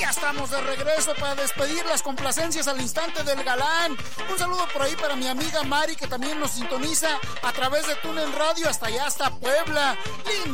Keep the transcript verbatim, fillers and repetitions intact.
ya estamos de regreso para despedir las complacencias al instante del galán. Un saludo por ahí para mi amiga Mari, que también nos sintoniza a través de TuneIn Radio hasta allá, hasta Puebla. Linda